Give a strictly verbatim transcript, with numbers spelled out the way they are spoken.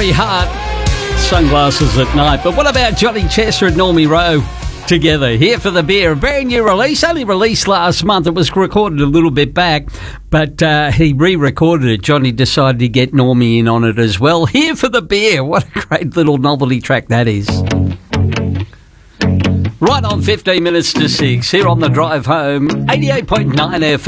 Gary Hart, Sunglasses at Night. But what about Johnny Chester and Normie Rowe together? Here for the Beer, a brand new release, only released last month. It was recorded a little bit back, but uh, he re-recorded it. Johnny decided to get Normie in on it as well. Here for the Beer. What a great little novelty track that is. Right on fifteen minutes to six, here on the drive home, eighty-eight point nine F M.